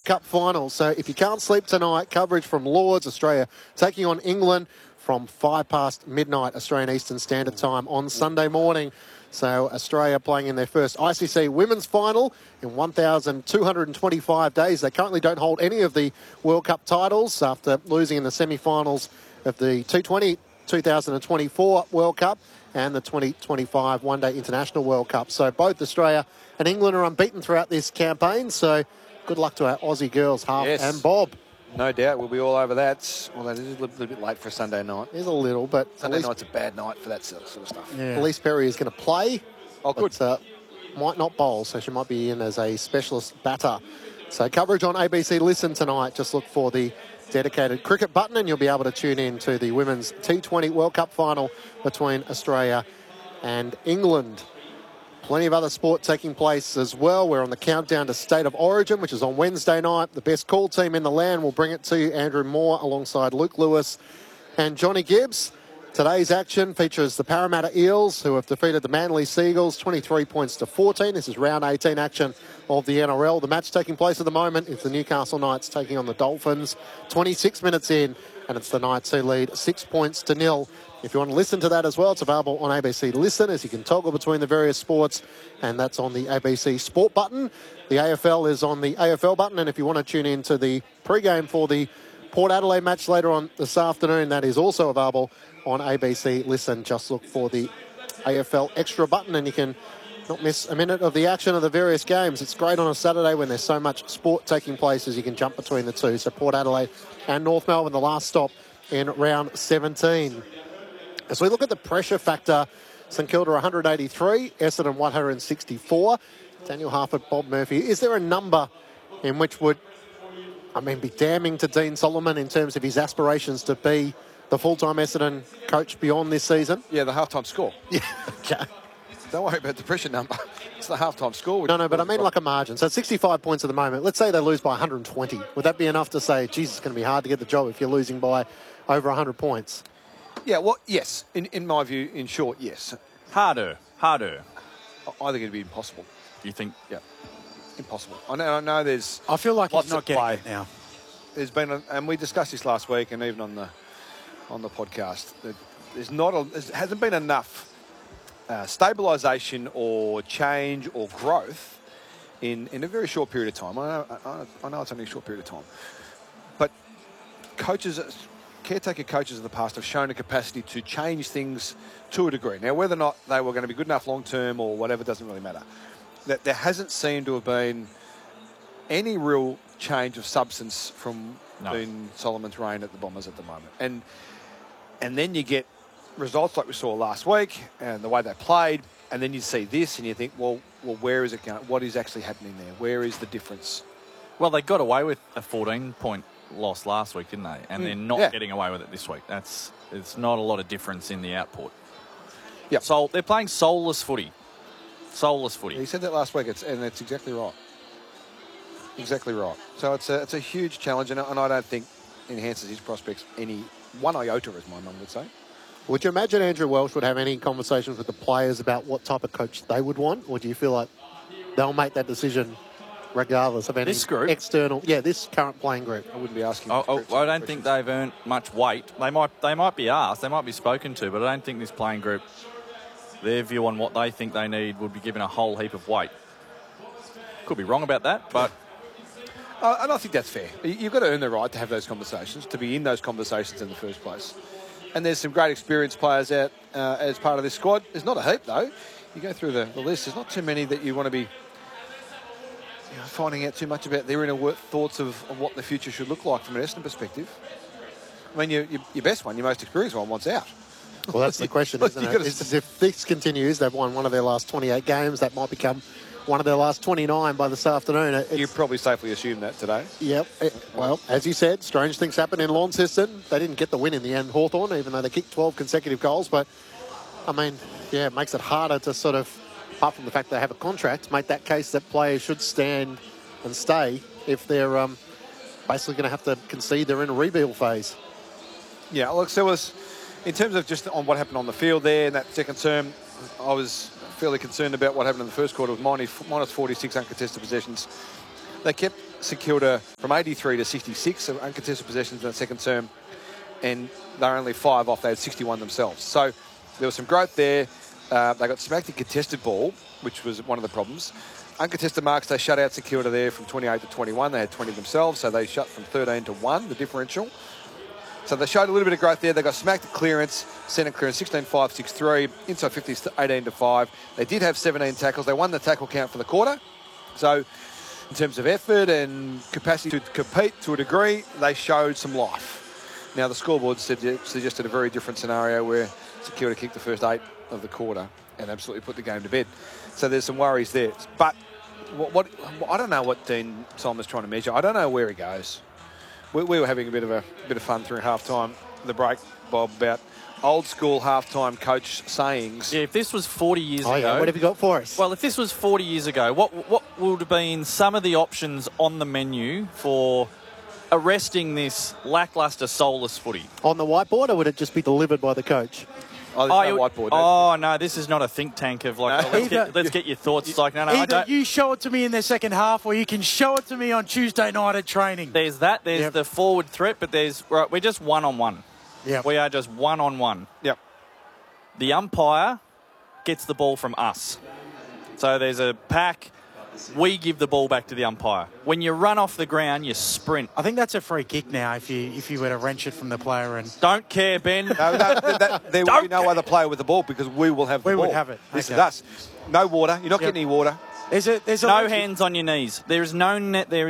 Cup final. So if you can't sleep tonight, coverage from Lords, Australia taking on England from midnight Australian Eastern Standard Time on Sunday morning. So Australia playing in their first ICC Women's Final in 1,225 days. They currently don't hold any of the World Cup titles after losing in the semi-finals of the T20 2024 World Cup and the 2025 One Day International World Cup. So both Australia and England are unbeaten throughout this campaign. So good luck to our Aussie girls, Harp and Bob. No doubt, we'll be all over that. Although it is a little bit late for a Sunday night. It is a little, but Sunday night's a bad night for that sort of stuff. Yeah. Elise Perry is going to play. Oh, good. But, might not bowl, so she might be in as a specialist batter. So coverage on ABC Listen tonight. Just look for the dedicated cricket button and you'll be able to tune in to the Women's T20 World Cup final between Australia and England. Plenty of other sport taking place as well. We're on the countdown to State of Origin, which is on Wednesday night. The best call team in the land will bring it to you. Andrew Moore alongside Luke Lewis and Johnny Gibbs. Today's action features the Parramatta Eels, who have defeated the Manly Seagulls 23 points to 14. This is round 18 action of the NRL. The match taking place at the moment is the Newcastle Knights taking on the Dolphins. 26 minutes in, and it's the Knights who lead 6 points to 0. If you want to listen to that as well, it's available on ABC Listen, as you can toggle between the various sports, and that's on the ABC Sport button. The AFL is on the AFL button, and if you want to tune in to the pre-game for the Port Adelaide match later on this afternoon, that is also available on ABC Listen. Just look for the AFL Extra button, and you can not miss a minute of the action of the various games. It's great on a Saturday when there's so much sport taking place, as you can jump between the two. So Port Adelaide and North Melbourne, the last stop in round 17. As we look at the pressure factor, St Kilda 183, Essendon 164. Daniel Harford, Bob Murphy. Is there a number in which would, be damning to Dean Solomon in terms of his aspirations to be the full-time Essendon coach beyond this season? Yeah, the halftime score. Yeah, okay. Don't worry about the pressure number. It's the halftime score. No, but I mean like a margin. So 65 points at the moment. Let's say they lose by 120. Would that be enough to say, geez, it's going to be hard to get the job if you're losing by over 100 points? Yeah, well, yes. In my view, in short, yes. Harder. I think it'd be impossible. You think? Yeah, impossible. I know there's I feel like lots he's not of getting play. it now. There's been, and we discussed this last week and even on the podcast, that there hasn't been enough stabilisation or change or growth in a very short period of time. I know it's only a short period of time. But caretaker coaches of the past have shown a capacity to change things to a degree. Now, whether or not they were going to be good enough long term or whatever doesn't really matter. That there hasn't seemed to have been any real change of substance from Dean Solomon's reign at the Bombers at the moment. And then you get results like we saw last week and the way they played, and then you see this and you think, well, where is it going? What is actually happening there? Where is the difference? Well, they got away with a 14-point loss last week, didn't they? And they're not getting away with it this week. It's not a lot of difference in the output. Yep. So they're playing soulless footy. Soulless footy. He said that last week, and it's exactly right. Exactly right. So it's a huge challenge, and I don't think enhances his prospects any one iota, as my mum would say. Would you imagine Andrew Welsh would have any conversations with the players about what type of coach they would want, or do you feel like they'll make that decision regardless of any external? Yeah, this current playing group. I wouldn't be asking. I don't think they've earned much weight. They might be asked, they might be spoken to, but I don't think this playing group, their view on what they think they need, would be given a whole heap of weight. Could be wrong about that, but and I think that's fair. You've got to earn the right to have those conversations, to be in those conversations in the first place. And there's some great experienced players out as part of this squad. There's not a heap, though. You go through the list, there's not too many that you want to be finding out too much about their inner thoughts of what the future should look like from an Essendon perspective. I mean, your best one, your most experienced one, wants out. Well, that's the question, isn't it? Is if this continues, they've won one of their last 28 games, that might become one of their last 29 by this afternoon. You probably safely assume that today. Yep. Well, as you said, strange things happen in Launceston. They didn't get the win in the end, Hawthorn, even though they kicked 12 consecutive goals. But, I mean, yeah, it makes it harder to sort of, apart from the fact they have a contract, make that case that players should stand and stay if they're basically going to have to concede they're in a rebuild phase. Yeah, look, there was, in terms of just on what happened on the field there in that second term, I was fairly concerned about what happened in the first quarter with minus 46 uncontested possessions. They kept St Kilda from 83 to 66 of uncontested possessions in that second term, and they're only 5 off. They had 61 themselves. So there was some growth there. They got smacked in contested ball, which was one of the problems. Uncontested marks, they shut out St Kilda there from 28 to 21. They had 20 themselves, so they shut from 13 to 1, the differential. So they showed a little bit of growth there. They got smacked at clearance, centre clearance, 16-5, 6-3. Inside 50s, 18-5. They did have 17 tackles. They won the tackle count for the quarter. So in terms of effort and capacity to compete to a degree, they showed some life. Now, the scoreboard suggested a very different scenario where St Kilda kicked the first 8 of the quarter and absolutely put the game to bed. So there's some worries there. But what I don't know what Dean Simon's trying to measure. I don't know where he goes. We were having a bit of fun through halftime, the break, Bob, about old school halftime coach sayings. Yeah, if this was 40 years ago... Yeah. What have you got for us? Well, if this was 40 years ago, what would have been some of the options on the menu for arresting this lacklustre, soulless footy? On the whiteboard, or would it just be delivered by the coach? Oh, there's no whiteboard. Oh, no, this is not a think tank of like, let's get your thoughts. It's like, no, I Either don't. you show it to me in the second half, or you can show it to me on Tuesday night at training. There's that. There's the forward threat, but we're just one-on-one. Yeah, We are just one-on-one. Yep. The umpire gets the ball from us. So there's a pack. We give the ball back to the umpire. When you run off the ground, you sprint. I think that's a free kick now. If you were to wrench it from the player, and Don't care, Ben. There will be no other player with the ball because we will have the ball. We would have it. This is Okay. us. No water. You're not getting any water. there's a No hands on your knees. There is no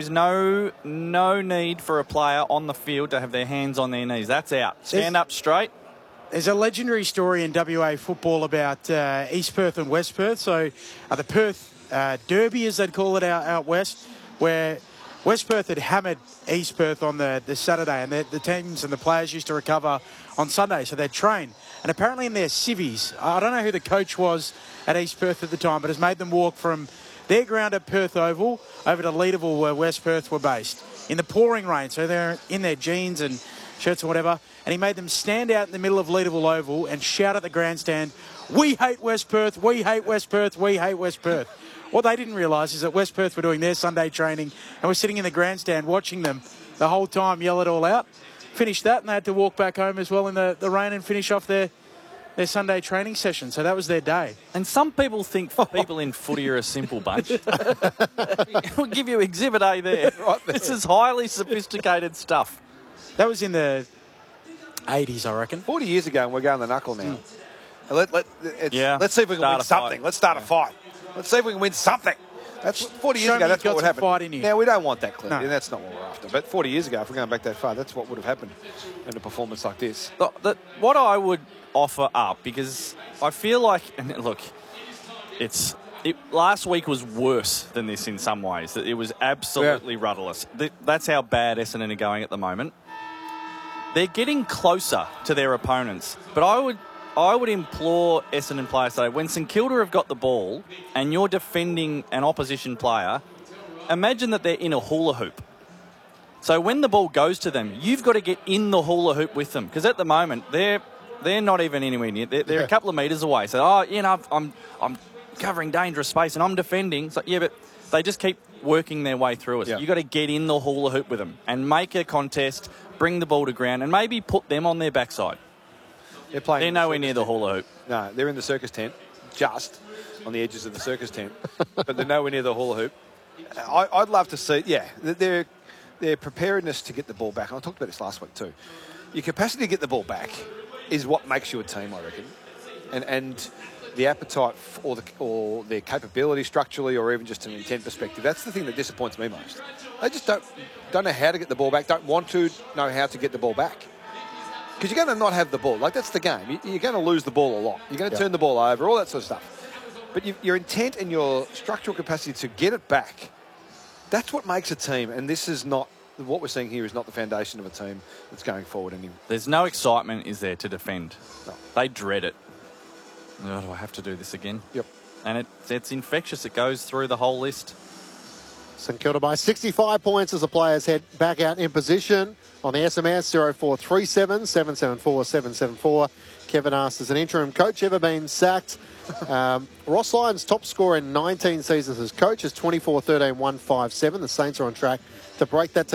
need for a player on the field to have their hands on their knees. That's out. Stand up straight. There's a legendary story in WA football about East Perth and West Perth. So the Perth Derby, as they'd call it out west, where West Perth had hammered East Perth on the Saturday, and the teams and the players used to recover on Sunday, so they'd train. And apparently in their civvies, I don't know who the coach was at East Perth at the time, but has made them walk from their ground at Perth Oval over to Leederville, where West Perth were based, in the pouring rain. So they're in their jeans and shirts or whatever, and he made them stand out in the middle of Leederville Oval and shout at the grandstand, "We hate West Perth, we hate West Perth, we hate West Perth." What they didn't realise is that West Perth were doing their Sunday training and were sitting in the grandstand watching them the whole time yell it all out. Finished that, and they had to walk back home as well in the rain and finish off their Sunday training session. So that was their day. And some people think people in footy are a simple bunch. We'll give you Exhibit A there. Right there. This is highly sophisticated stuff. That was in the 80s, I reckon. 40 years ago, and we're going the knuckle now. Let's see if we can Start win a something. fight. Let's start a fight. Let's see if we can win something. That's 40 years Show ago. me That's you've what got would some happen. fight in you. Now we don't want that, Clint. No. And that's not what we're after. But 40 years ago, if we're going back that far, that's what would have happened in a performance like this. What I would offer up, because I feel like, and look, last week was worse than this in some ways. It was absolutely rudderless. That's how bad Essendon are going at the moment. They're getting closer to their opponents, but I would implore Essendon players today, when St Kilda have got the ball and you're defending an opposition player, imagine that they're in a hula hoop. So when the ball goes to them, you've got to get in the hula hoop with them, because at the moment they're not even anywhere near. They're a couple of metres away. So I'm covering dangerous space and I'm defending. So yeah, but they just keep working their way through us. Yeah. You've got to get in the hula hoop with them and make a contest, bring the ball to ground, and maybe put them on their backside. They're playing. They're nowhere near the hula hoop. No, they're in the circus tent, just on the edges of the circus tent, but they're nowhere near the hula hoop. I'd love to see, their preparedness to get the ball back. And I talked about this last week too. Your capacity to get the ball back is what makes you a team, I reckon, and the appetite or their capability structurally, or even just an intent perspective. That's the thing that disappoints me most. They just don't know how to get the ball back. Don't want to know how to get the ball back. Because you're going to not have the ball. Like, that's the game. You're going to lose the ball a lot. You're going to turn the ball over, all that sort of stuff. But your intent and your structural capacity to get it back, that's what makes a team. And this is not, what we're seeing here is not the foundation of a team that's going forward anymore. There's no excitement, is there, to defend? No. They dread it. Oh, do I have to do this again? Yep. And it's infectious. It goes through the whole list. St Kilda by 65 points as the players head back out in position. On the SMS, 0437 774 774. Kevin asks, as an interim coach ever been sacked? Ross Lyon's top scorer in 19 seasons as coach is 24-13-157. The Saints are on track to break that